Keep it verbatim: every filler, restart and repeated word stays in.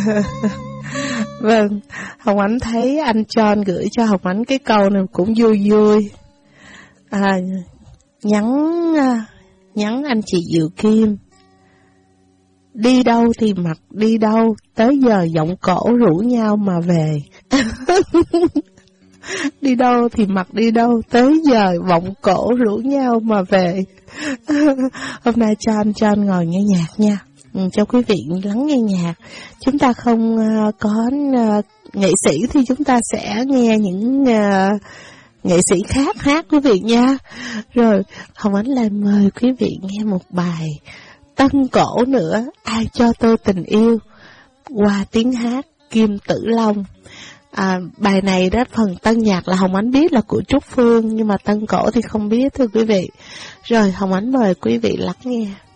Vâng, Hồng Ánh thấy anh John gửi cho Hồng Ánh cái câu này cũng vui vui. À, nhắn nhắn anh chị Diệu Kim. Đi đâu thì mặc đi đâu, tới giờ giọng cổ rủ nhau mà về. Đi đâu thì mặc đi đâu, tới giờ vọng cổ rủ nhau mà về. Hôm nay cho anh John ngồi nghe nhạc nha. Ừ, cho quý vị lắng nghe nhạc. Chúng ta không uh, có uh, nghệ sĩ thì chúng ta sẽ nghe những uh, nghệ sĩ khác hát quý vị nha. Rồi Hồng Ánh lại mời quý vị nghe một bài tân cổ nữa, Ai cho tôi tình yêu, qua tiếng hát Kim Tử Long. À, bài này đó, phần tân nhạc là Hồng Ánh biết là của Trúc Phương, nhưng mà tân cổ thì không biết thưa quý vị. Rồi Hồng Ánh mời quý vị lắng nghe.